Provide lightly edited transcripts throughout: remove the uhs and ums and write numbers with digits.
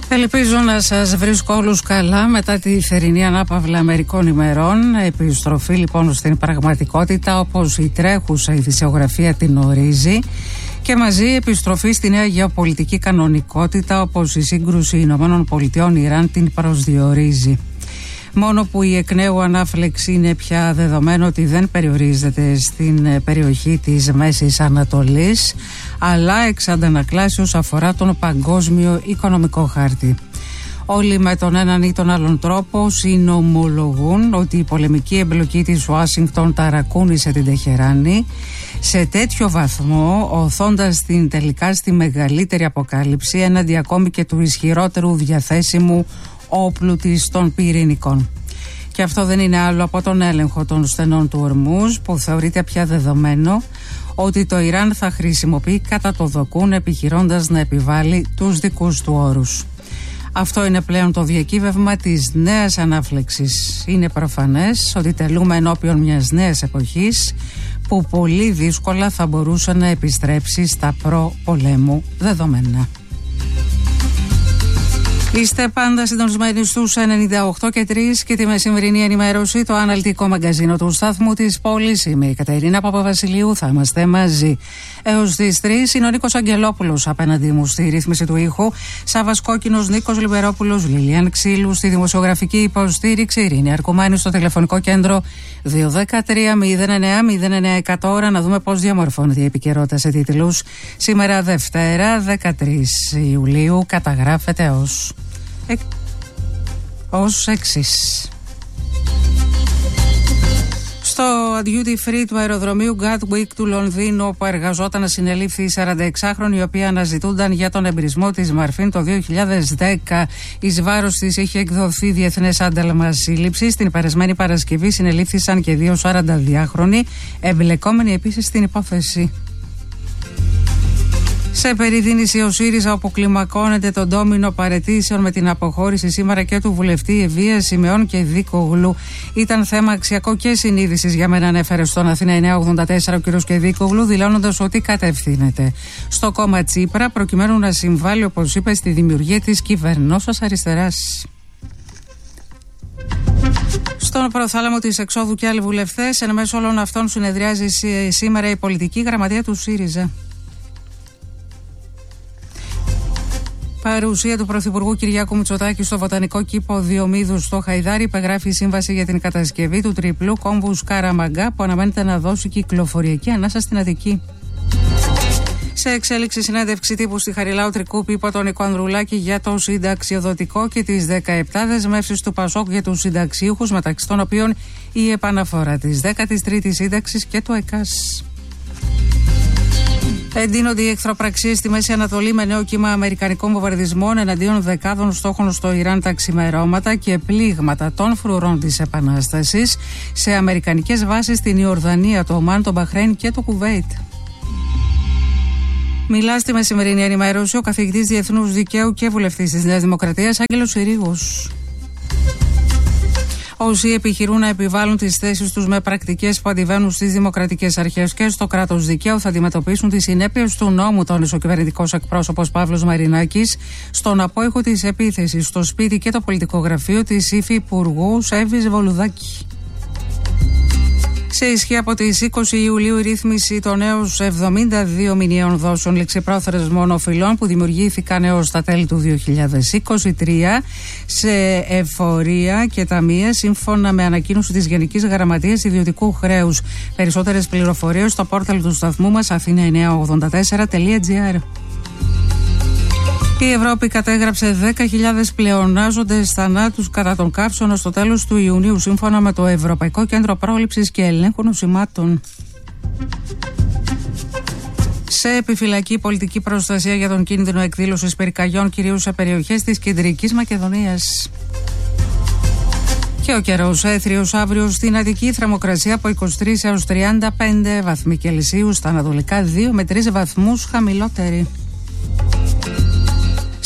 Ελπίζω να σας βρίσκω όλους καλά μετά τη θερινή ανάπαυλα μερικών ημερών. Επιστροφή λοιπόν στην πραγματικότητα όπως η τρέχουσα ειδησιογραφία την ορίζει, και μαζί επιστροφή στη νέα γεωπολιτική κανονικότητα όπως η σύγκρουση ΗΠΑ-Ιράν την προσδιορίζει. Μόνο που η εκ νέου ανάφλεξη είναι πια δεδομένο ότι δεν περιορίζεται στην περιοχή της Μέσης Ανατολής, αλλά εξ αντανακλάσεως αφορά τον παγκόσμιο οικονομικό χάρτη. Όλοι με τον έναν ή τον άλλον τρόπο συνομολογούν ότι η πολεμική εμπλοκή της Ουάσιγκτον ταρακούνησε την Τεχεράνη σε τέτοιο βαθμό, οθώντας την τελικά στη μεγαλύτερη αποκάλυψη έναντι ακόμη και του ισχυρότερου διαθέσιμου όπλου της των πυρηνικών. Και αυτό δεν είναι άλλο από τον έλεγχο των στενών του Ορμούζ, που θεωρείται πια δεδομένο ότι το Ιράν θα χρησιμοποιεί κατά το δοκούν, επιχειρώντας να επιβάλλει τους δικούς του όρους. Αυτό είναι πλέον το διακύβευμα της νέας ανάφλεξης. Είναι προφανές ότι τελούμε ενώπιον μιας νέας εποχής που πολύ δύσκολα θα μπορούσε να επιστρέψει στα προ-πολέμου δεδομένα. Είστε πάντα συντονισμένοι στους 98 και 3 και τη μεσημερινή ενημέρωση, το αναλυτικό μαγκαζίνο του σταθμού της πόλης. Είμαι η Κατερίνα Παπαβασιλείου, θα είμαστε μαζί έως τις 3. Είναι ο Νίκος Αγγελόπουλος απέναντί μου στη ρύθμιση του ήχου, Σάββας Κόκκινος, Νίκος Λιμπερόπουλος, Λιλιάν Ξύλου στη δημοσιογραφική υποστήριξη, Ειρήνη Αρκουμάνη στο τηλεφωνικό κέντρο 213-09-09-100. Ώρα να δούμε πώς διαμορφώνεται η επικαιρότητα σε τίτλους. Σήμερα Δευτέρα 13 Ιουλίου καταγράφεται ως εξής. Στο duty free του αεροδρομίου Gatwick του Λονδίνου, όπου εργαζόταν, συνελήφθη η 46χρονη, η οποία αναζητούνταν για τον εμπρισμό της Μαρφίν το 2010. Εις βάρος της είχε εκδοθεί διεθνές άνταλμα σύλληψης. Την περασμένη Παρασκευή συνελήφθησαν και 2 42χρονοι, εμπλεκόμενοι επίσης στην υπόθεση. Σε περιδίνηση ο ΣΥΡΙΖΑ, όπου κλιμακώνεται το ντόμινο παραιτήσεων με την αποχώρηση σήμερα και του βουλευτή Ευβία Σιμεών και Δίκογλου. Ήταν θέμα αξιακό και συνείδησης για μένα, ανέφερε στον Αθήνα 984 ο κ. Κεδίκογλου, δηλώνοντας ότι κατευθύνεται στο κόμμα Τσίπρα προκειμένου να συμβάλλει, όπως είπε, στη δημιουργία της κυβερνώσας αριστεράς. Στον προθάλαμο της εξόδου και άλλοι βουλευτές. Εν μέσω όλων αυτών συνεδριάζει σήμερα η πολιτική γραμματεία του ΣΥΡΙΖΑ. Παρουσία του Πρωθυπουργού Κυριάκου Μητσοτάκη στο Βοτανικό Κήπο Διομήδου στο Χαϊδάρι. Υπεγράφει σύμβαση για την κατασκευή του τριπλού κόμβου Σκαραμαγκά, που αναμένεται να δώσει κυκλοφοριακή ανάσα στην Αττική. Σε εξέλιξη συνέντευξη τύπου στη Χαριλάου Τρικούπη υπό τον Νικό Ανδρουλάκη για το συνταξιοδοτικό και τις 17 δεσμεύσεις του ΠΑΣΟΚ για τους συνταξίουχους, μεταξύ των οποίων η επαναφορά της 13ης σύνταξης και του ΕΚΑΣ. Εντείνονται οι εχθροπραξίες στη Μέση Ανατολή με νέο κύμα αμερικανικών βομβαρδισμών εναντίον δεκάδων στόχων στο Ιράν τα ξημερώματα και πλήγματα των φρουρών της Επανάστασης σε αμερικανικές βάσεις στην Ιορδανία, το Ομάν, το Μπαχρέιν και το Κουβέιτ. Μιλά στη μεσημερινή ενημέρωση ο καθηγητής Διεθνούς Δικαίου και βουλευτής της Νέας Δημοκρατίας Άγγελος Συρίγος. Όσοι επιχειρούν να επιβάλλουν τις θέσεις τους με πρακτικές που αντιβαίνουν στις δημοκρατικές αρχές και στο κράτος δικαίου θα αντιμετωπίσουν τις συνέπειες του νόμου, τόνισε ο κυβερνητικός εκπρόσωπος Παύλος Μαρινάκης στον απόϊχο της επίθεσης στο σπίτι και το πολιτικό γραφείο της υφυπουργού Εύης Βολουδάκη. Σε ισχύ από τις 20 Ιουλίου η ρύθμιση των έως 72 μηνιαίων δόσεων ληξιπρόθεσμων οφειλών που δημιουργήθηκαν έως τα τέλη του 2023 σε εφορία και ταμεία, σύμφωνα με ανακοίνωση της Γενικής Γραμματείας Ιδιωτικού Χρέους. Περισσότερες πληροφορίες στο πόρταλ του σταθμού μας athena984.gr. Η Ευρώπη κατέγραψε 10.000 πλεονάζοντες θανάτους κατά των καύσεων στο τέλος του Ιουνίου, σύμφωνα με το Ευρωπαϊκό Κέντρο Πρόληψης και Ελέγχου Νοσημάτων. Σε επιφυλακή πολιτική προστασία για τον κίνδυνο εκδήλωσης πυρκαγιών, κυρίως σε περιοχές της Κεντρικής Μακεδονίας. Και ο καιρός έθριος αύριο στην Αττική, θερμοκρασία από 23 έως 35 βαθμοί Κελσίου, στα ανατολικά 2 με 3 βαθμούς χαμηλότερη.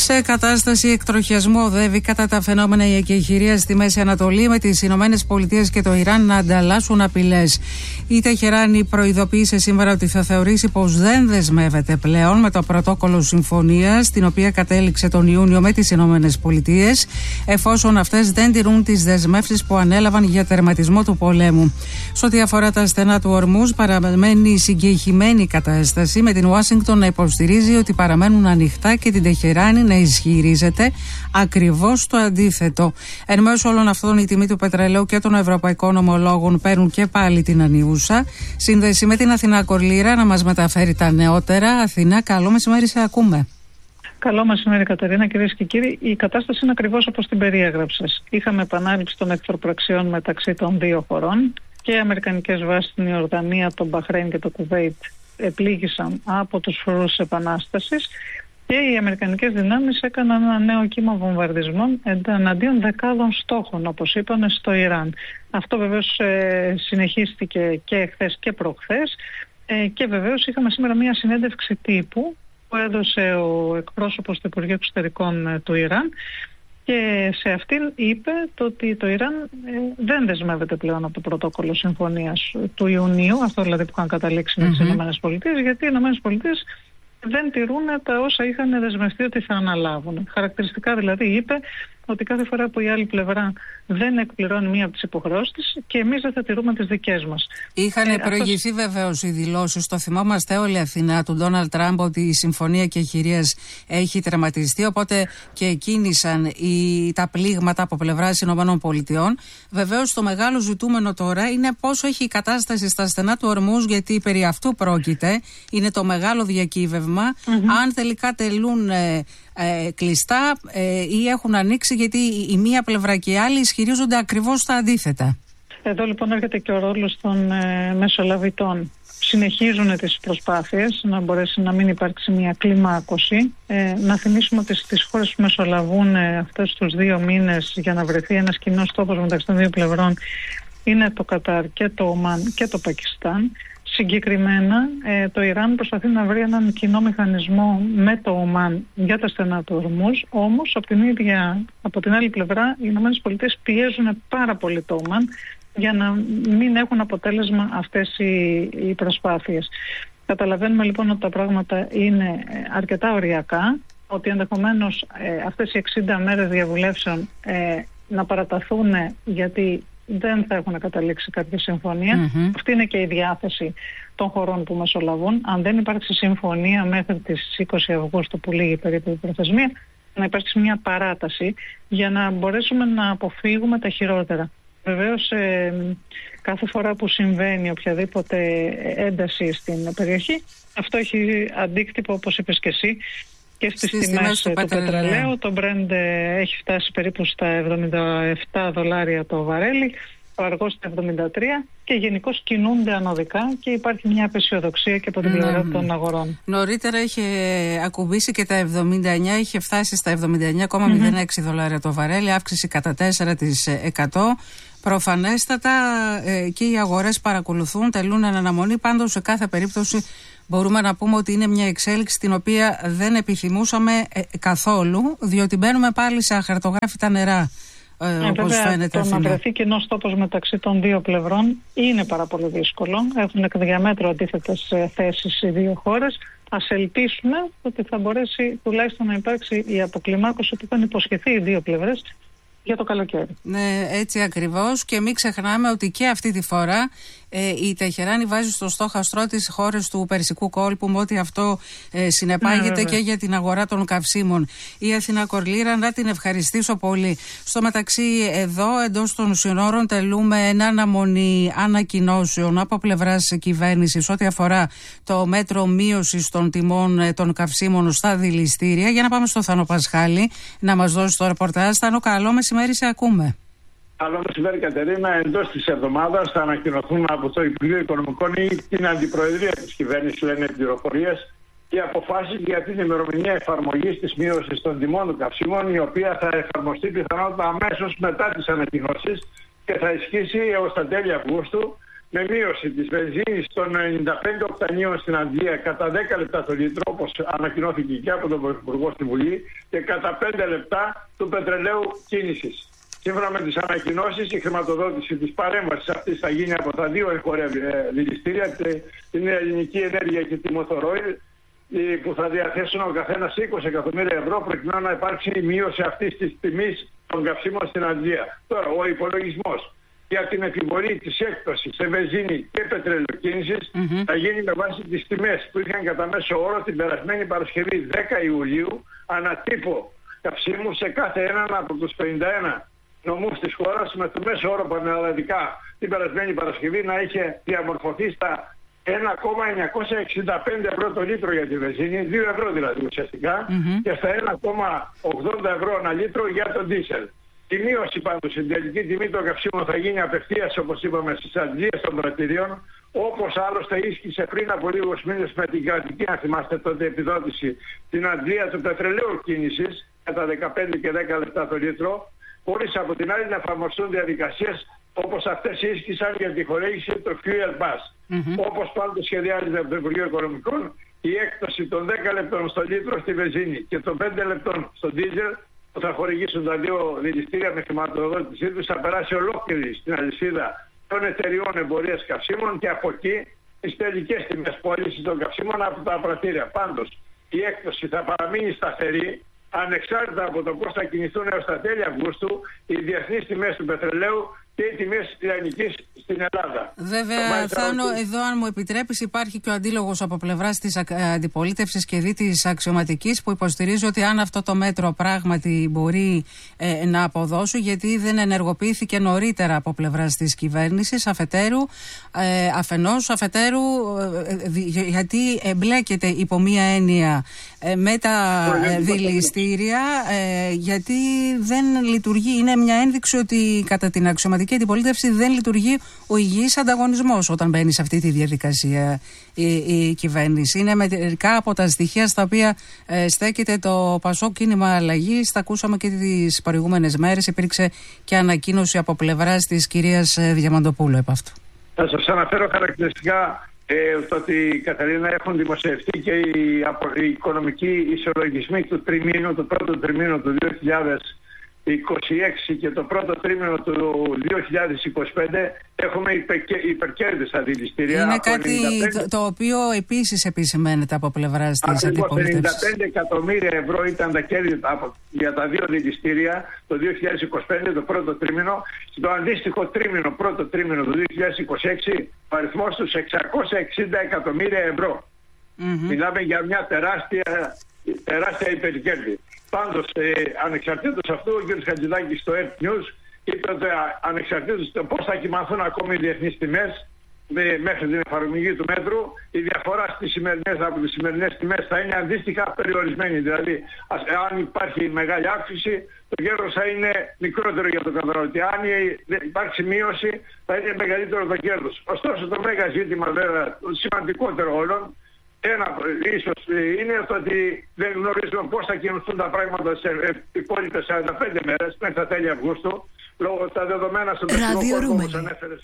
Σε κατάσταση εκτροχιασμού οδεύει κατά τα φαινόμενα η εκεχηρία στη Μέση Ανατολή, με τις Ηνωμένες Πολιτείες και το Ιράν να ανταλλάσσουν απειλές. Η Τεχεράνη προειδοποίησε σήμερα ότι θα θεωρήσει πως δεν δεσμεύεται πλέον με το πρωτόκολλο συμφωνίας, την οποία κατέληξε τον Ιούνιο με τις Ηνωμένες Πολιτείες, εφόσον αυτές δεν τηρούν τις δεσμεύσεις που ανέλαβαν για τερματισμό του πολέμου. Σε ό,τι αφορά τα στενά του Ορμούζ, παραμένει συγκεχημένη κατάσταση, με την Ουάσιγκτον να υποστηρίζει ότι παραμένουν ανοιχτά και την Τεχεράνη να ισχυρίζεται ακριβώς το αντίθετο. Εν μέσω όλων αυτών, η τιμή του πετρελαίου και των ευρωπαϊκών ομολόγων παίρνουν και πάλι την ανιούσα. Σύνδεση με την Αθηνά Κορλήρα να μας μεταφέρει τα νεότερα. Αθηνά, καλό μεσημέρι, σε ακούμε. Καλό μεσημέρι, Κατερίνα. Κυρίες και κύριοι, η κατάσταση είναι ακριβώς όπως την περιέγραψες. Είχαμε επανάληψη των εχθροπραξιών μεταξύ των δύο χωρών και οι αμερικανικές βάσεις στην Ιορδανία, τον Μπαχρέιν και το Κουβέιτ επλήγησαν από τους φρουρούς της Επανάστασης. Και οι αμερικανικές δυνάμεις έκαναν ένα νέο κύμα βομβαρδισμών εναντίον δεκάδων στόχων, όπως είπαν, στο Ιράν. Αυτό βεβαίως συνεχίστηκε και χθες και προχθές. Και βεβαίως είχαμε σήμερα μια συνέντευξη τύπου που έδωσε ο εκπρόσωπος του Υπουργείου Εξωτερικών του Ιράν. Και σε αυτήν είπε ότι το Ιράν δεν δεσμεύεται πλέον από το πρωτόκολλο συμφωνίας του Ιουνίου, αυτό δηλαδή που είχαν καταλήξει με τις ΗΠΑ, γιατί οι ΗΠΑ δεν τηρούν τα όσα είχαν δεσμευτεί ότι θα αναλάβουν. Χαρακτηριστικά δηλαδή είπε ότι κάθε φορά που η άλλη πλευρά δεν εκπληρώνει μία από τις υποχρεώσεις της και εμείς δεν θα τηρούμε τις δικές μας. Είχαν προηγηθεί βεβαίως οι δηλώσεις, το θυμόμαστε όλοι, Αθηνά, του Ντόναλντ Τραμπ, ότι η συμφωνία εκεχηρίας έχει τερματιστεί, οπότε και κίνησαν τα πλήγματα από πλευράς ΗΠΑ. Βεβαίως το μεγάλο ζητούμενο τώρα είναι πόσο έχει η κατάσταση στα στενά του Ορμούζ, γιατί περί αυτού πρόκειται, είναι το μεγάλο διακύβευμα, αν τελικά τελούν κλειστά ή έχουν ανοίξει, γιατί η μία πλευρά και η άλλη ισχυρίζονται ακριβώς τα αντίθετα. Εδώ λοιπόν έρχεται και ο ρόλος των μεσολαβητών. Συνεχίζουν τις προσπάθειες να μπορέσει να μην υπάρξει μια κλιμάκωση. Να θυμίσουμε ότι στις χώρες που μεσολαβούν αυτούς τους 2 μήνες για να βρεθεί ένας κοινός τόπος μεταξύ των δύο πλευρών είναι το Κατάρ και το Ομάν και το Πακιστάν. Συγκεκριμένα το Ιράν προσπαθεί να βρει έναν κοινό μηχανισμό με το Ομάν για τα στενά του Ορμούζ, όμως από την άλλη πλευρά οι ΗΠΑ πιέζουν πάρα πολύ το Ομάν για να μην έχουν αποτέλεσμα αυτές οι προσπάθειες. Καταλαβαίνουμε λοιπόν ότι τα πράγματα είναι αρκετά οριακά, ότι ενδεχομένως αυτές οι 60 μέρες διαβουλεύσεων να παραταθούν, γιατί δεν θα έχουν καταλήξει κάποια συμφωνία. Αυτή είναι και η διάθεση των χωρών που μεσολαβούν. Αν δεν υπάρξει συμφωνία μέχρι τις 20 Αυγούστου που λήγει περίπου η προθεσμία, να υπάρξει μια παράταση για να μπορέσουμε να αποφύγουμε τα χειρότερα. Βεβαίως κάθε φορά που συμβαίνει οποιαδήποτε ένταση στην περιοχή, αυτό έχει αντίκτυπο, όπως είπες και εσύ, και στις τιμές του πετρελαίου. Το Brent έχει φτάσει περίπου στα $77 το βαρέλι, ο αργός στα 73, και γενικώς κινούνται ανωδικά και υπάρχει μια απεσιοδοξία και από την πλευρά των αγορών. Νωρίτερα είχε ακουμπήσει και τα 79, είχε φτάσει στα $79,06 το βαρέλι, αύξηση κατά 4%. Προφανέστατα και οι αγορές παρακολουθούν, τελούν εν αναμονή. Πάντως σε κάθε περίπτωση μπορούμε να πούμε ότι είναι μια εξέλιξη την οποία δεν επιθυμούσαμε καθόλου, διότι μπαίνουμε πάλι σε αχαρτογράφητα νερά. Όπως φαίνεται, το να βρεθεί κοινός τόπος μεταξύ των δύο πλευρών είναι πάρα πολύ δύσκολο. Έχουν εκ διαμέτρου αντίθετες θέσεις οι δύο χώρες. Ας ελπίσουμε ότι θα μπορέσει τουλάχιστον να υπάρξει η αποκλιμάκωση που είχαν υποσχεθεί οι δύο πλευρές για το καλοκαίρι. Ναι, έτσι ακριβώς. Και μην ξεχνάμε ότι και αυτή τη φορά η Τεχεράνη βάζει στο στόχαστρό τις χώρες του Περσικού κόλπου, με ό,τι αυτό συνεπάγεται και για την αγορά των καυσίμων. Η Αθηνά Κορλήρα, να την ευχαριστήσω πολύ. Στο μεταξύ, εδώ εντός των συνόρων τελούμε ένα αναμονή ανακοινώσεων από πλευράς κυβέρνησης ό,τι αφορά το μέτρο μείωσης των τιμών των καυσίμων στα δηληστήρια. Για να πάμε στο Θάνο Πασχάλη να μας δώσει το ρεπορτάζ. Θάνο, καλό μεσημέρι, σε ακούμε. Καλό μεσημέρι, Κατερίνα. Εντός της εβδομάδας θα ανακοινωθούν από το Υπουργείο Οικονομικών ή την Αντιπροεδρία της Κυβέρνησης, λένε πληροφορίες, οι αποφάσεις για την ημερομηνία εφαρμογής της μείωσης των τιμών των καυσίμων, η οποία θα εφαρμοστεί πιθανότατα αμέσως μετά τις ανακοινώσεις και θα ισχύσει έως τα τέλη Αυγούστου, με μείωση της βενζίνης των 95 οκτανίων στην Αγγλία κατά 10 λεπτά το λίτρο, όπως ανακοινώθηκε και από τον Πρωθυπουργό στη Βουλή, και κατά 5 λεπτά του πετρελαίου κίνησης. Σύμφωνα με τις ανακοινώσεις, η χρηματοδότηση της παρέμβασης αυτής θα γίνει από τα δύο εγχώρια δηληστήρια, την Ελληνική Ενέργεια και τη Motor που θα διαθέσουν ο καθένας 20 εκατομμύρια ευρώ προκειμένου να υπάρξει η μείωση αυτής της τιμής των καυσίμων στην Αγγλία. Τώρα, ο υπολογισμός για την επιβολή της έκπτωσης σε βενζίνη και πετρελαιοκίνησης θα γίνει με βάση τις τιμές που είχαν κατά μέσο όρο την περασμένη Παρασκευή 10 Ιουλίου ανατύπω καυσίμου σε κάθε έναν από τους 51 νομούς της χώρας, με το μέσο όρο πανελλαδικά την περασμένη Παρασκευή να είχε διαμορφωθεί στα 1,965 ευρώ το λίτρο για τη βενζίνη, 2 ευρώ δηλαδή ουσιαστικά, και στα 1,80 ευρώ ένα λίτρο για το ντίζελ. Η μείωση πάντως στην τελική τιμή των καυσίμων θα γίνει απευθείας, όπως είπαμε, στις αντλίες των πρατηρίων, όπως άλλωστε ίσχυσε πριν από λίγους μήνες με την κρατική, αν θυμάστε τότε, επιδότηση, την αντλία του πετρελαίου κίνησης κατά 15 και 10 λεπτά το λίτρο, χωρίς από την άλλη να εφαρμοστούν διαδικασίες όπως αυτές ίσχυσαν για τη χορήγηση του Fuel Pass. Όπως πάντως σχεδιάζεται από το Υπουργείο Οικονομικών, η έκπτωση των 10 λεπτών στο λίτρο στη βενζίνη και των 5 λεπτών στο ντίζελ που θα χορηγήσουν τα δύο δηληστήρια με χρηματοδότησή τους θα περάσει ολόκληρη στην αλυσίδα των εταιριών εμπορίας καυσίμων και από εκεί τις τελικές τιμές πώλησης των καυσίμων από τα πρατήρια. Πάντως, η έκπτωση θα παραμείνει σταθερή ανεξάρτητα από το πώς θα κινηθούν έως τα τέλη Αυγούστου οι διεθνείς τιμές του πετρελαίου και οι τιμές λιανικής στην Ελλάδα. Βέβαια, Θάνο, εδώ αν μου επιτρέπεις υπάρχει και ο αντίλογος από πλευράς της αντιπολίτευσης και δι της αξιωματικής που υποστηρίζει ότι αν αυτό το μέτρο πράγματι μπορεί να αποδώσει, γιατί δεν ενεργοποιήθηκε νωρίτερα από πλευράς της κυβέρνησης, αφετέρου, γιατί εμπλέκεται υπό μία έννοια με τα δηληστήρια, γιατί δεν λειτουργεί. Είναι μια ένδειξη ότι κατά την αξιωματική και η αντιπολίτευση δεν λειτουργεί ο υγιής ανταγωνισμός όταν μπαίνει σε αυτή τη διαδικασία η κυβέρνηση. Είναι μερικά από τα στοιχεία στα οποία στέκεται το Πασόκ Κίνημα Αλλαγής. Τα ακούσαμε και τις προηγούμενες μέρες. Υπήρξε και ανακοίνωση από πλευράς της κυρίας Διαμαντοπούλου επ' αυτού. Θα σας αναφέρω χαρακτηριστικά το ότι, Καταρίνα, έχουν δημοσιευτεί και οι οικονομικοί ισολογισμοί του πρώτου τριμήνου του 2026 και το πρώτο τρίμηνο του 2025 έχουμε υπερκέρδη στα δηληστήρια. Είναι κάτι το οποίο επίσης επισημαίνεται από πλευράς της αντιπολίτευσης. 95 εκατομμύρια ευρώ ήταν τα κέρδη για τα δύο δηληστήρια το 2025 το πρώτο τρίμηνο. Στο αντίστοιχο τρίμηνο, πρώτο τρίμηνο του 2026, ο αριθμός τους 660 εκατομμύρια ευρώ. Μιλάμε για μια τεράστια υπερκέρδη. Πάντως, ανεξαρτήτως αυτού, ο κ. Χατζηδάκης στο Earth News είπε ότι ανεξαρτήτως το πώς θα κοιμαθούν ακόμη οι διεθνείς τιμές μέχρι την εφαρμογή του μέτρου, η διαφορά από τις σημερινές τιμές θα είναι αντίστοιχα περιορισμένη. Δηλαδή, αν υπάρχει μεγάλη αύξηση, το κέρδος θα είναι μικρότερο για τον καταναλωτή. Αν υπάρξει μείωση, θα είναι μεγαλύτερο το κέρδος. Ωστόσο, το μέγα ζήτημα, βέβαια, το σημαντικότερο όλων, ίσως είναι το ότι δεν γνωρίζουμε πώς θα κινηθούν τα πράγματα σε υπόλοιπες 45 μέρες μέχρι τα τέλη Αυγούστου, λόγω τα δεδομένα στον τεχνικό κόσμο, όπως ανέφερες.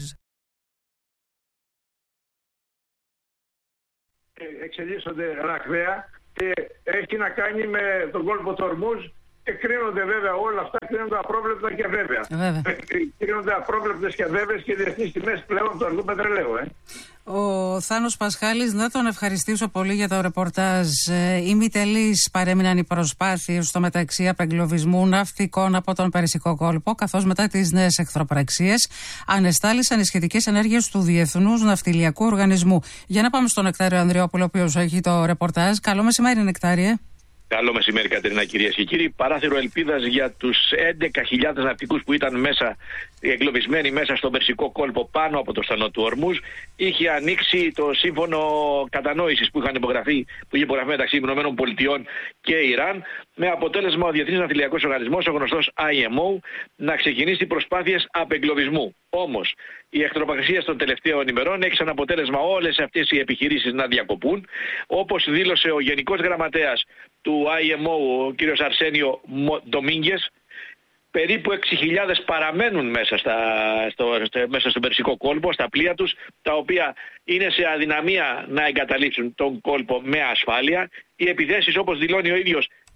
Εξελίσσονται ραγδαία και έχει να κάνει με τον κόλπο του Ορμούζ και κρίνονται βέβαια όλα αυτά, κρίνονται απρόβλεπτα και βέβαια. Κρίνονται απρόβλεπτες και βέβαιες και διεθνείς τιμές πλέον του αργού πετρελαίου. Ο Θάνος Πασχάλης, να τον ευχαριστήσω πολύ για το ρεπορτάζ. Ημιτελείς παρέμειναν οι προσπάθειες στο μεταξύ απεγκλωβισμού ναυτικών από τον Περσικό κόλπο, καθώς μετά τις νέες εχθροπραξίες ανεστάλησαν οι σχετικές ενέργειες του Διεθνούς Ναυτιλιακού Οργανισμού. Για να πάμε στον Νεκτάριο Ανδριόπουλο, ο οποίος έχει το ρεπορτάζ. Καλό μεσημέρι, Νεκτάριε. Καλό μεσημέρι, Κατερίνα, κυρίες και κύριοι. Παράθυρο ελπίδας για τους 11.000 ναυτικούς που ήταν εγκλωβισμένοι μέσα στον Περσικό κόλπο πάνω από το στενό του Ορμούζ. Είχε ανοίξει το σύμφωνο κατανόησης που είχε υπογραφεί μεταξύ ΗΠΑ και Ιράν, με αποτέλεσμα ο Διεθνής Ναυτιλιακός Οργανισμός, ο γνωστός IMO, να ξεκινήσει προσπάθειες απεγκλωβισμού. Όμως, οι εχθροπραξίες των τελευταίων ημερών έχει σαν αποτέλεσμα όλες αυτές οι επιχειρήσεις να διακοπούν, όπως δήλωσε ο Γενικός Γραμματέας του IMO, ο κύριος Αρσένιο Ντομίνγκες. Περίπου 6.000 παραμένουν μέσα στον Περσικό κόλπο, στα πλοία τους, τα οποία είναι σε αδυναμία να εγκαταλείψουν τον κόλπο με ασφάλεια. Οι επιθέσεις, όπως δηλώνει ο ίδιος,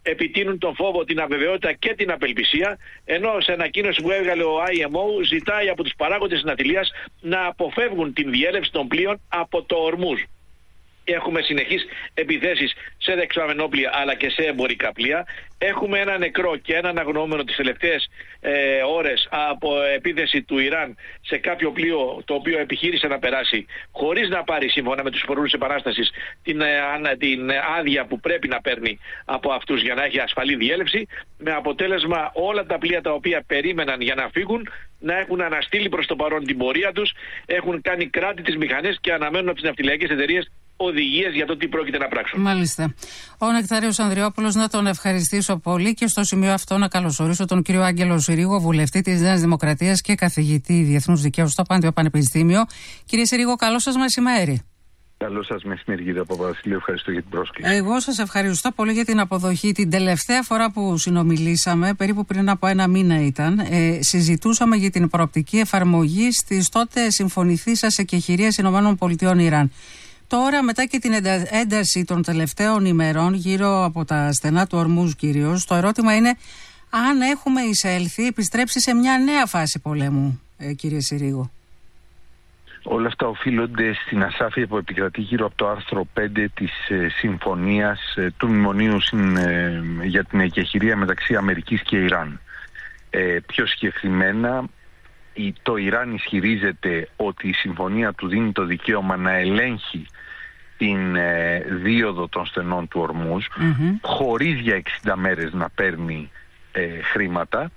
επιτείνουν τον φόβο, την αβεβαιότητα και την απελπισία, ενώ σε ανακοίνωση που έβγαλε ο IMO ζητάει από τους παράγοντες της ναυτιλίας να αποφεύγουν την διέλευση των πλοίων από το Ορμούζ. Έχουμε συνεχείς επιθέσεις σε δεξαμενόπλια αλλά και σε εμπορικά πλοία. Έχουμε ένα νεκρό και έναν αγνοούμενο τις τελευταίες ώρες από επίθεση του Ιράν σε κάποιο πλοίο το οποίο επιχείρησε να περάσει χωρίς να πάρει σύμφωνα με τους φορούς επανάστασης την άδεια που πρέπει να παίρνει από αυτούς για να έχει ασφαλή διέλευση, με αποτέλεσμα όλα τα πλοία τα οποία περίμεναν για να φύγουν να έχουν αναστείλει προς το παρόν την πορεία τους, έχουν κάνει κράτη τις μηχανές και αναμένουν από τις ναυτιλιακές εταιρείες οδηγίες για το τι πρόκειται να πράξουν. Μάλιστα. Ο Νεκτάριος Ανδριόπουλος, να τον ευχαριστήσω πολύ και στο σημείο αυτό να καλωσορίσω τον κύριο Άγγελο Συρίγο, βουλευτή της Νέας Δημοκρατίας και καθηγητή Διεθνούς Δικαίου στο Πάντιο Πανεπιστήμιο. Κύριε Συρίγο, καλό σας μεσημέρι. Καλό σας μεσημέρι, κύριε Παπαβασιλείου. Ευχαριστώ για την πρόσκληση. Εγώ σας ευχαριστώ πολύ για την αποδοχή. Την τελευταία φορά που συνομιλήσαμε, περίπου πριν από ένα μήνα ήταν, συζητούσαμε για την προοπτική εφαρμογή της τότε συμφωνηθήσας εκεχηρίας ΗΠΑ-Ιράν. Τώρα, μετά και την ένταση των τελευταίων ημερών γύρω από τα στενά του Ορμούζ κυρίως, το ερώτημα είναι αν έχουμε εισέλθει, επιστρέψει σε μια νέα φάση πολέμου, κύριε Συρίγο. Όλα αυτά οφείλονται στην ασάφεια που επικρατεί γύρω από το άρθρο 5 της συμφωνίας του Μνημονίου για την εκεχηρία μεταξύ Αμερικής και Ιράν. Πιο συγκεκριμένα, το Ιράν ισχυρίζεται ότι η συμφωνία του δίνει το δικαίωμα να ελέγχει την δίωδο των στενών του Ορμούζ, χωρίς για 60 μέρες να παίρνει χρήματα.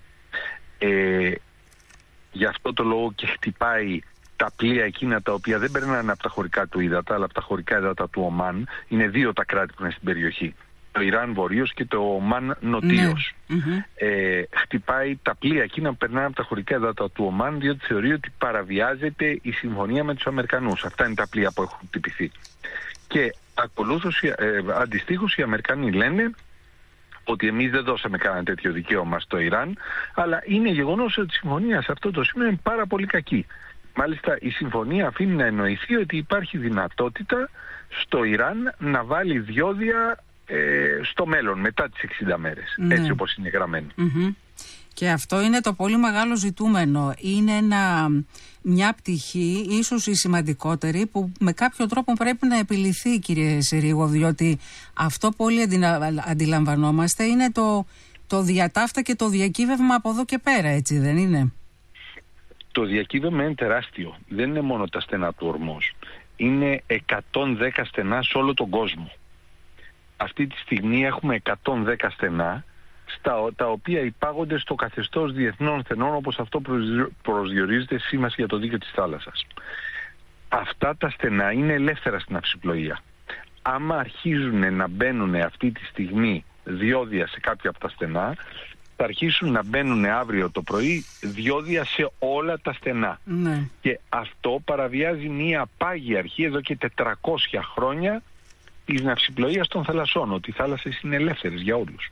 Γι' αυτό το λόγο και χτυπάει τα πλοία εκείνα τα οποία δεν περνάνε από τα χωρικά του ύδατα, αλλά από τα χωρικά ύδατα του Ομάν. Είναι δύο τα κράτη που είναι στην περιοχή. Το Ιράν βορείως και το Ομάν νοτίως. Χτυπάει τα πλοία εκείνα που περνάνε από τα χωρικά ύδατα του Ομάν, διότι θεωρεί ότι παραβιάζεται η συμφωνία με τους Αμερικανούς. Αυτά είναι τα πλοία που έχουν χτυπηθεί. Και αντιστοίχως οι Αμερικανοί λένε ότι εμείς δεν δώσαμε κανένα τέτοιο δικαίωμα στο Ιράν, αλλά είναι γεγονός ότι η συμφωνία σε αυτό το σημείο είναι πάρα πολύ κακή. Μάλιστα η συμφωνία αφήνει να εννοηθεί ότι υπάρχει δυνατότητα στο Ιράν να βάλει διόδια στο μέλλον, μετά τις 60 μέρες, έτσι όπως είναι γραμμένο. Και αυτό είναι το πολύ μεγάλο ζητούμενο. Είναι μια πτυχή, ίσως η σημαντικότερη, που με κάποιο τρόπο πρέπει να επιληθεί, κύριε Συρίγο, διότι αυτό που όλοι αντιλαμβανόμαστε είναι το διατάφτα και το διακύβευμα από εδώ και πέρα, έτσι δεν είναι? Το διακύβευμα είναι τεράστιο. Δεν είναι μόνο τα στενά του Ορμούζ. Είναι 110 στενά σε όλο τον κόσμο. Αυτή τη στιγμή έχουμε 110 στενά, τα οποία υπάγονται στο καθεστώς διεθνών στενών, όπως αυτό προσδιορίζεται σήμαση για το δίκαιο της θάλασσας. Αυτά τα στενά είναι ελεύθερα στην ναυσιπλοεία. Άμα αρχίζουν να μπαίνουν αυτή τη στιγμή διόδια σε κάποια από τα στενά, θα αρχίσουν να μπαίνουν αύριο το πρωί διόδια σε όλα τα στενά. Και αυτό παραβιάζει μια πάγια αρχή εδώ και 400 χρόνια της ναυσιπλοείας των θαλασσών, ότι οι θάλασσες είναι ελεύθερες για όλους.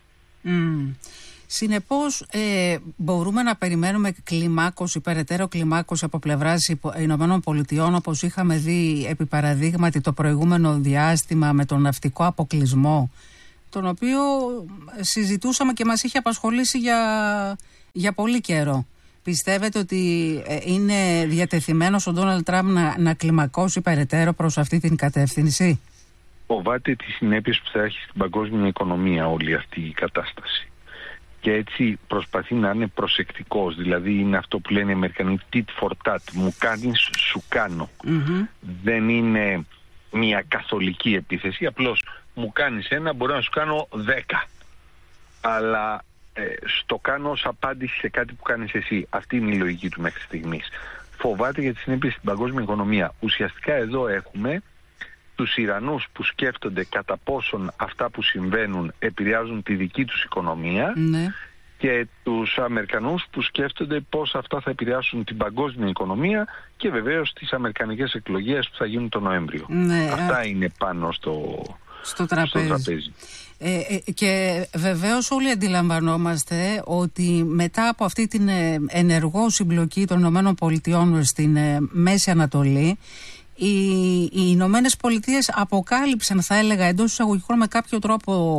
Συνεπώς μπορούμε να περιμένουμε κλιμάκωση, περαιτέρω κλιμάκωση από πλευράς Ηνωμένων Πολιτειών, όπως είχαμε δει επί παραδείγματι το προηγούμενο διάστημα με τον ναυτικό αποκλεισμό, τον οποίο συζητούσαμε και μας είχε απασχολήσει για πολύ καιρό. Πιστεύετε ότι είναι διατεθειμένος ο Ντόναλντ Τραμπ να κλιμακώσει περαιτέρω προς αυτή την κατεύθυνση? Φοβάται τις συνέπειες που θα έχει στην παγκόσμια οικονομία όλη αυτή η κατάσταση. Και έτσι προσπαθεί να είναι προσεκτικός. Δηλαδή είναι αυτό που λένε οι Αμερικανοί tit for tat. Μου κάνεις, σου κάνω. Δεν είναι μια καθολική επίθεση. Απλώς μου κάνεις ένα, μπορώ να σου κάνω 10. Αλλά στο κάνω ως απάντηση σε κάτι που κάνεις εσύ. Αυτή είναι η λογική του μέχρι στιγμής. Φοβάται για τις συνέπειες στην παγκόσμια οικονομία. Ουσιαστικά εδώ έχουμε τους Ιρανούς που σκέφτονται κατά πόσον αυτά που συμβαίνουν επηρεάζουν τη δική τους οικονομία, και τους Αμερικανούς που σκέφτονται πώς αυτά θα επηρεάσουν την παγκόσμια οικονομία και βεβαίως τις αμερικανικές εκλογές που θα γίνουν τον Νοέμβριο. Αυτά είναι πάνω στο τραπέζι. Και βεβαίως όλοι αντιλαμβανόμαστε ότι μετά από αυτή την ενεργό συμπλοκή των ΗΠΑ στην Μέση Ανατολή, οι Ηνωμένες Πολιτείες αποκάλυψαν, θα έλεγα εντός εισαγωγικών με κάποιο τρόπο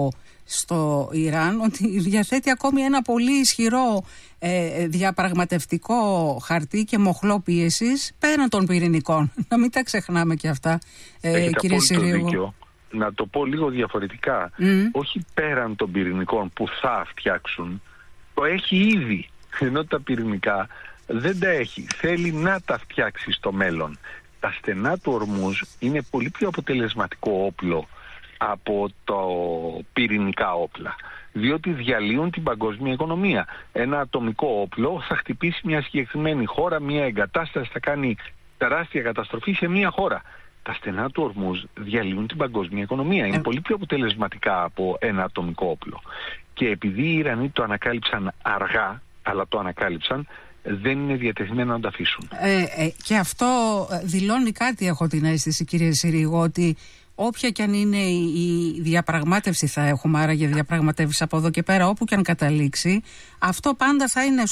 στο Ιράν ότι διαθέτει ακόμη ένα πολύ ισχυρό διαπραγματευτικό χαρτί και μοχλό πίεσης πέραν των πυρηνικών. Να μην τα ξεχνάμε και αυτά, κύριε Συρίογο. Να το πω λίγο διαφορετικά. Όχι πέραν των πυρηνικών που θα φτιάξουν, το έχει ήδη. Ενώ τα πυρηνικά δεν τα έχει. Θέλει να τα φτιάξει στο μέλλον. Τα στενά του Ορμούζ είναι πολύ πιο αποτελεσματικό όπλο από το πυρηνικά όπλα, διότι διαλύουν την παγκόσμια οικονομία. Ένα ατομικό όπλο θα χτυπήσει μια συγκεκριμένη χώρα, μια εγκατάσταση, θα κάνει τεράστια καταστροφή σε μια χώρα. Τα στενά του Ορμούζ διαλύουν την παγκόσμια οικονομία. Είναι πολύ πιο αποτελεσματικά από ένα ατομικό όπλο. Και επειδή οι Ιρανοί το ανακάλυψαν αργά, αλλά το ανακάλυψαν, δεν είναι διατεθειμένοι να το αφήσουν. Και αυτό δηλώνει κάτι, έχω την αίσθηση, κύριε Συρίογο, ότι όποια και αν είναι η διαπραγμάτευση θα έχουμε, άρα για διαπραγματεύσεις από εδώ και πέρα, όπου και αν καταλήξει, αυτό πάντα θα είναι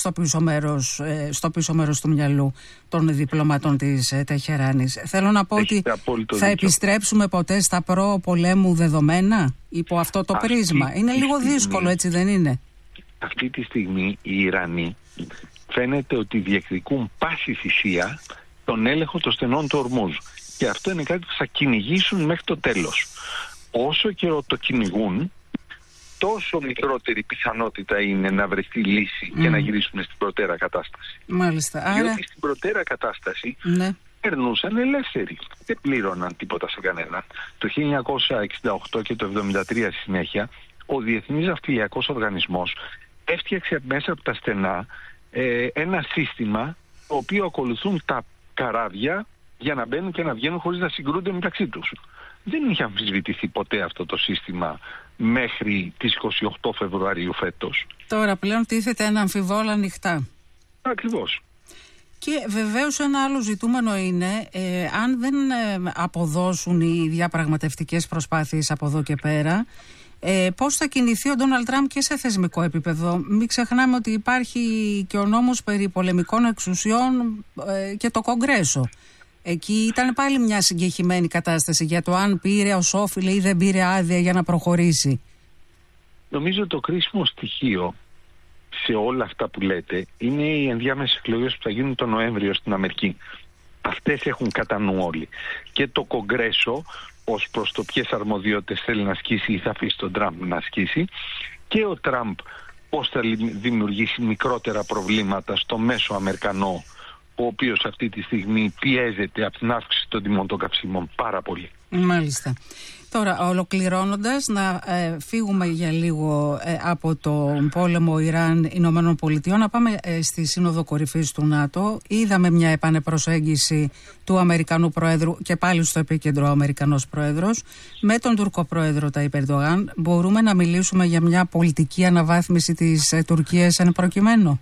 στο πίσω μέρος του μυαλού των διπλωματών της Τεχεράνης. Θέλω να πω ότι θα επιστρέψουμε ποτέ στα προ-πολέμου δεδομένα υπό αυτό το πρίσμα. Είναι λίγο δύσκολο, έτσι δεν είναι? Αυτή τη στιγμή οι Ιρανοί φαίνεται ότι διεκδικούν πάση θυσία τον έλεγχο των στενών του Ορμούζ. Και αυτό είναι κάτι που θα κυνηγήσουν μέχρι το τέλος. Όσο καιρό το κυνηγούν, τόσο μικρότερη πιθανότητα είναι να βρεθεί λύση και να γυρίσουν στην προτέρα κατάσταση. Μάλιστα. Διότι στην προτέρα κατάσταση περνούσαν ελεύθεροι. Δεν πλήρωναν τίποτα σε κανέναν. Το 1968 και το 1973 στη συνέχεια, ο Διεθνής Ναυτιλιακός Οργανισμός έφτιαξε μέσα από τα στενά ένα σύστημα το οποίο ακολουθούν τα καράβια για να μπαίνουν και να βγαίνουν χωρίς να συγκρούνται μεταξύ τους. Δεν είχε αμφισβητηθεί ποτέ αυτό το σύστημα μέχρι τις 28 Φεβρουαρίου φέτος. Τώρα πλέον τίθεται ένα αμφιβόλα ανοιχτά. Ακριβώς. Και βεβαίως ένα άλλο ζητούμενο είναι αν δεν αποδώσουν οι διαπραγματευτικές προσπάθειες από εδώ και πέρα, πώς θα κινηθεί ο Ντόναλντ Τραμπ και σε θεσμικό επίπεδο. Μην ξεχνάμε ότι υπάρχει και ο νόμος περί πολεμικών εξουσιών και το Κογκρέσο. Εκεί ήταν πάλι μια συγκεχημένη κατάσταση για το αν πήρε ως όφιλε ή δεν πήρε άδεια για να προχωρήσει. Νομίζω το κρίσιμο στοιχείο σε όλα αυτά που λέτε είναι οι ενδιάμεσες εκλογές που θα γίνουν τον Νοέμβριο στην Αμερική. Αυτές έχουν κατά νου όλοι. Και το Κογκρέσο ως προς το ποιες αρμοδιότητες θέλει να ασκήσει ή θα αφήσει τον Τραμπ να ασκήσει, και ο Τραμπ πώς θα δημιουργήσει μικρότερα προβλήματα στο μέσο Αμερικανό, ο οποίος αυτή τη στιγμή πιέζεται από την αύξηση των τιμών των καυσίμων πάρα πολύ. Μάλιστα. Τώρα, ολοκληρώνοντας, να φύγουμε για λίγο από τον πόλεμο Ιράν-Ηνωμένων Πολιτειών, να πάμε στη Σύνοδο Κορυφής του ΝΑΤΟ. Είδαμε μια επανεπροσέγγιση του Αμερικανού Προέδρου και πάλι στο επίκεντρο ο Αμερικανός Πρόεδρος με τον Τουρκο Πρόεδρο Ταϊπ Ερντογάν. Μπορούμε να μιλήσουμε για μια πολιτική αναβάθμιση της Τουρκίας εν προκειμένου?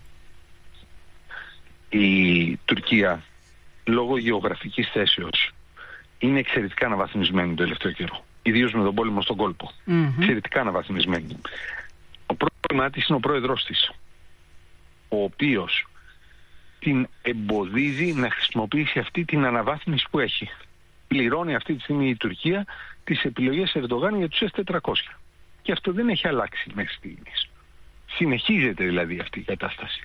Η Τουρκία, λόγω γεωγραφικής θέσεως, είναι εξαιρετικά αναβαθμισμένη το τελευταίο καιρό. Ιδίως με τον πόλεμο στον κόλπο. Εξαιρετικά αναβαθμισμένη. Ο πρόβλημά της είναι ο πρόεδρος της, ο οποίος την εμποδίζει να χρησιμοποιήσει αυτή την αναβάθμιση που έχει. Πληρώνει αυτή τη στιγμή η Τουρκία τις επιλογές Ερντογάν για τους S-400. Και αυτό δεν έχει αλλάξει μέχρι στιγμής. Συνεχίζεται δηλαδή αυτή η κατάσταση.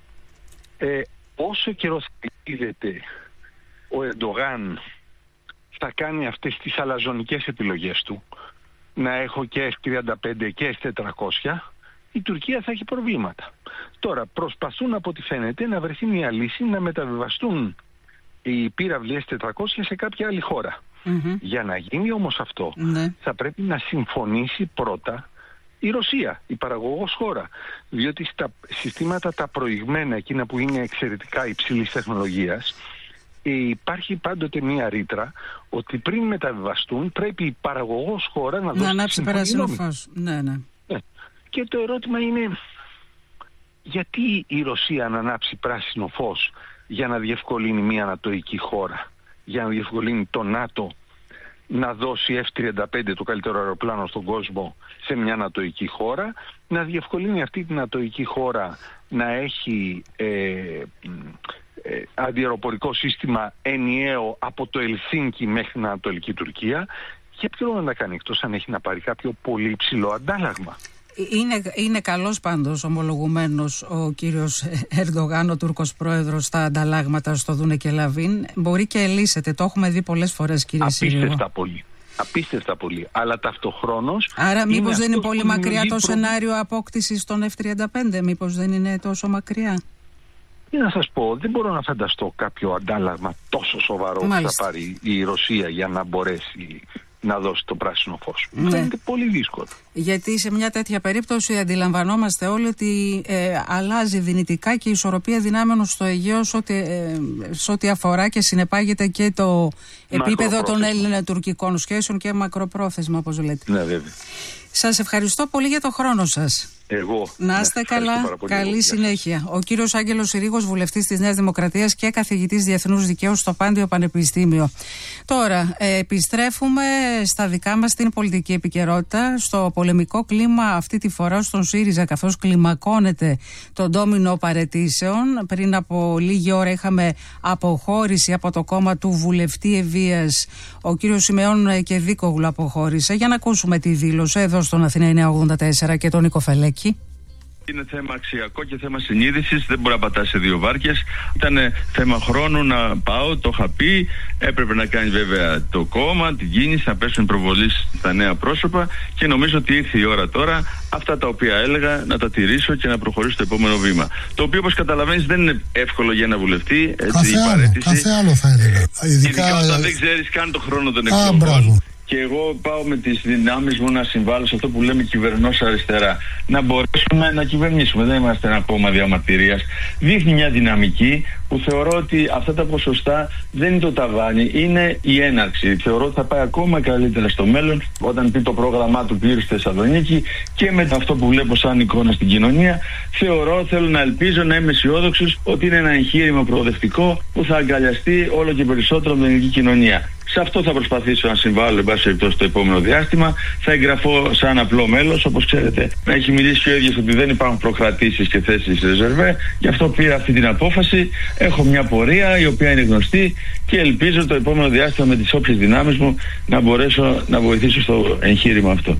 Όσο καιρό συνεχίζεται ο Ερντογάν θα κάνει αυτές τις αλαζονικές επιλογές του, να έχω και S-35 και S-400, η Τουρκία θα έχει προβλήματα. Τώρα προσπαθούν από ό,τι φαίνεται να βρεθεί μια λύση να μεταβιβαστούν οι πύραυλοι S-400 σε κάποια άλλη χώρα. Για να γίνει όμως αυτό θα πρέπει να συμφωνήσει πρώτα η Ρωσία, η παραγωγός χώρα. Διότι στα συστήματα τα προηγμένα, εκείνα που είναι εξαιρετικά υψηλής τεχνολογίας, υπάρχει πάντοτε μία ρήτρα ότι πριν μεταβιβαστούν πρέπει η παραγωγός χώρα να δώσει ανάψει πράσινο φως. Ναι. Και το ερώτημα είναι, γιατί η Ρωσία να ανάψει πράσινο φως για να διευκολύνει μία ανατοϊκή χώρα, για να διευκολύνει το ΝΑΤΟ να δώσει F-35, το καλύτερο αεροπλάνο στον κόσμο, σε μια ανατοϊκή χώρα, να διευκολύνει αυτή την ανατοϊκή χώρα να έχει αντιαεροπορικό σύστημα ενιαίο από το Ελσίνκι μέχρι την Ανατολική Τουρκία, Για ποιο λόγο να τα κάνει, εκτός αν έχει να πάρει κάποιο πολύ υψηλό αντάλλαγμα? Είναι καλός πάντως ομολογουμένος ο κύριος Ερντογάν, ο Τούρκος πρόεδρος, στα ανταλλάγματα στο Δούνε και Λαβίν. Μπορεί και ελύσεται, το έχουμε δει πολλές φορές, κύριε Σύριου. Απίστευτα πολύ. Αλλά ταυτοχρόνως. Άρα, μήπως δεν είναι πολύ μακριά το σενάριο απόκτησης των F-35, μήπως δεν είναι τόσο μακριά? Τι να σας πω, δεν μπορώ να φανταστώ κάποιο αντάλλαγμα τόσο σοβαρό που θα πάρει η Ρωσία για να μπορέσει να δώσει το πράσινο φως. Φαίνεται πολύ δύσκολο. Γιατί σε μια τέτοια περίπτωση αντιλαμβανόμαστε όλοι ότι αλλάζει δυνητικά και η ισορροπία δυνάμεων στο Αιγαίο σε ό,τι αφορά και συνεπάγεται και το επίπεδο των Έλληνα-τουρκικών σχέσεων και μακροπρόθεσμα, όπως λέτε. Ναι, βέβαια. Σας ευχαριστώ πολύ για το χρόνο σας. Εγώ. Να είστε καλά. Καλή συνέχεια. Ο κύριος Άγγελος Συρίγος, βουλευτής της Νέας Δημοκρατίας και καθηγητής Διεθνούς Δικαίου στο Πάντιο Πανεπιστήμιο. Τώρα, επιστρέφουμε στα δικά μας στην πολιτική επικαιρότητα, στο πολεμικό κλίμα αυτή τη φορά στον ΣΥΡΙΖΑ, καθώς κλιμακώνεται το ντόμινο παραιτήσεων. Πριν από λίγη ώρα είχαμε αποχώρηση από το κόμμα του βουλευτή Ευβοίας. Ο κύριος Σιμεών και Δίκογλου αποχώρησε. Για να ακούσουμε τη δήλωση εδώ στον Αθήνα 984 και τον Νίκο Φελέκη. Είναι θέμα αξιακό και θέμα συνείδησης, δεν μπορεί να πατάει σε δύο βάρκες. Ήταν θέμα χρόνου να πάω, το είχα πει. Έπρεπε να κάνει βέβαια το κόμμα, την κίνηση, να πέσουν προβολής στα νέα πρόσωπα και νομίζω ότι ήρθε η ώρα τώρα αυτά τα οποία έλεγα να τα τηρήσω και να προχωρήσω στο επόμενο βήμα. Το οποίο, όπως καταλαβαίνεις, δεν είναι εύκολο για ένα βουλευτή. Κάθε άλλο θα έλεγα. Ειδικά όταν δεν ξέρεις καν το χρόνο των εκλογών. Και εγώ πάω με τις δυνάμεις μου να συμβάλλω σε αυτό που λέμε κυβερνός αριστερά. Να μπορέσουμε να κυβερνήσουμε. Δεν είμαστε ένα κόμμα διαμαρτυρίας. Δείχνει μια δυναμική που θεωρώ ότι αυτά τα ποσοστά δεν είναι το ταβάνι, είναι η έναρξη. Θεωρώ ότι θα πάει ακόμα καλύτερα στο μέλλον όταν πει το πρόγραμμά του πλήρου στη Θεσσαλονίκη και με αυτό που βλέπω σαν εικόνα στην κοινωνία. Θέλω να ελπίζω, να είμαι αισιόδοξος ότι είναι ένα εγχείρημα προοδευτικό που θα αγκαλιαστεί όλο και περισσότερο με την ελληνική κοινωνία. Σε αυτό θα προσπαθήσω να συμβάλλω, εν πάση περιπτώσει, το επόμενο διάστημα. Θα εγγραφώ σαν απλό μέλος. Όπως ξέρετε, έχει μιλήσει και ο ίδιος ότι δεν υπάρχουν προκρατήσεις και θέσεις ρεζερβέ. Γι' αυτό πήρα αυτή την απόφαση. Έχω μια πορεία η οποία είναι γνωστή και ελπίζω το επόμενο διάστημα με τις όποιες δυνάμεις μου να μπορέσω να βοηθήσω στο εγχείρημα αυτό.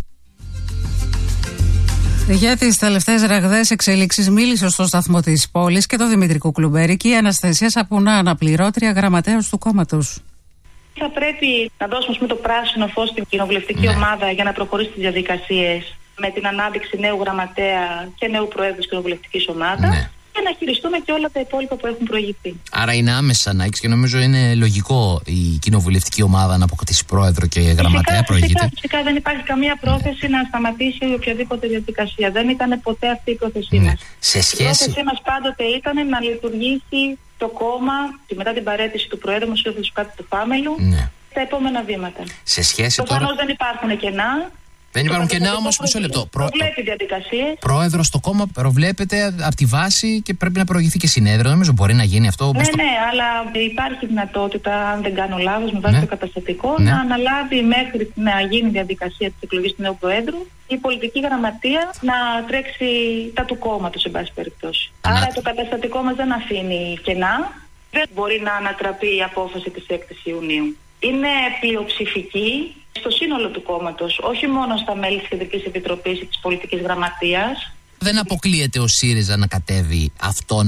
Για τις τελευταίες ραγδαίες εξελίξεις μίλησε στο σταθμό της πόλης και το Δημήτρη Κουκλουμπέρη και η Αναστασία Σαπουνά, αναπληρώτρια γραμματέας του κόμματος. Θα πρέπει να δώσουμε το πράσινο φως στην κοινοβουλευτική ομάδα για να προχωρήσει τις διαδικασίες με την ανάδειξη νέου γραμματέα και νέου προέδρου της κοινοβουλευτικής ομάδας. Ναι. Και να χειριστούμε και όλα τα υπόλοιπα που έχουν προηγηθεί. Άρα είναι άμεσα να έχεις και νομίζω είναι λογικό η κοινοβουλευτική ομάδα να αποκτήσει πρόεδρο και γραμματέα. Φυσικά δεν υπάρχει καμία πρόθεση να σταματήσει οποιαδήποτε διαδικασία. Δεν ήταν ποτέ αυτή η πρόθεσή μας. Η πρόθεσή μας πάντοτε ήταν να λειτουργήσει το κόμμα μετά την παραίτηση του Προέδρου μας του Φάμελου τα επόμενα βήματα. Σε σχέση προφανώς δεν υπάρχουν κενά. Δεν υπάρχουν κενά όμως, μισό λεπτό. Προβλέπει διαδικασίες. Πρόεδρος στο κόμμα προβλέπεται από τη βάση και πρέπει να προηγηθεί και συνέδριο. Νομίζω μπορεί να γίνει αυτό. Ναι, αλλά υπάρχει δυνατότητα, αν δεν κάνω λάθος, με βάση το καταστατικό, να αναλάβει μέχρι να γίνει η διαδικασία της εκλογής του νέου Προέδρου η πολιτική γραμματεία να τρέξει τα του κόμματος, σε πάση περιπτώσει. Άρα το καταστατικό μας δεν αφήνει κενά. Δεν μπορεί να ανατραπεί η απόφαση της 6ης Ιουνίου. Είναι πλειοψηφική στο σύνολο του κόμματος, όχι μόνο στα μέλη της Κεντρικής Επιτροπής ή της Πολιτικής Γραμματείας. Δεν αποκλείεται ο ΣΥΡΙΖΑ να κατέβει αυτόν